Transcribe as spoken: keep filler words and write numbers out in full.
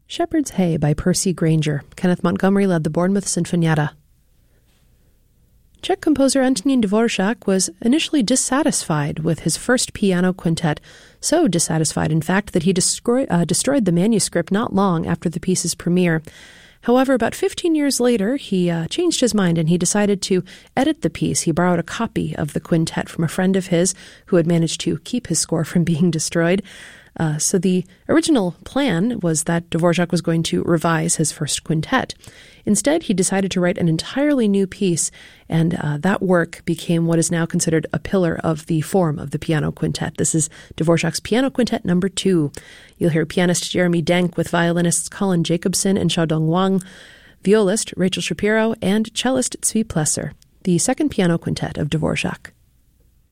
Shepherd's Hay by Percy Grainger. Kenneth Montgomery led the Bournemouth Sinfonietta. Czech composer Antonín Dvořák was initially dissatisfied with his first piano quintet, so dissatisfied, in fact, that he destroy, uh, destroyed the manuscript not long after the piece's premiere. However, about fifteen years later, he uh, changed his mind and he decided to edit the piece. He borrowed a copy of the quintet from a friend of his who had managed to keep his score from being destroyed. Uh, so the original plan was that Dvořák was going to revise his first quintet. Instead, he decided to write an entirely new piece, and uh, that work became what is now considered a pillar of the form of the piano quintet. This is Dvořák's Piano Quintet number two. You'll hear pianist Jeremy Denk with violinists Colin Jacobson and Xiaodong Wang, violist Rachel Shapiro, and cellist Zvi Plesser. The second piano quintet of Dvořák.